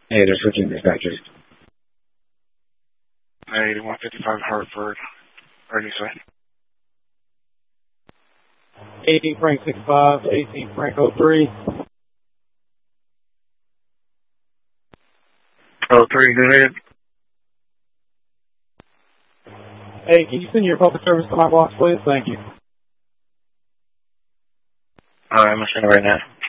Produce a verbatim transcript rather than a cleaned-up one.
Hey, they're switching dispatchers. eighty-one fifty-five Hartford. Ready, sir. eighteen Frank six five, eighteen Frank oh three. oh three, go ahead. Hey, can you send your public service to my box, please? Thank you. Alright, I'm going to send it right now.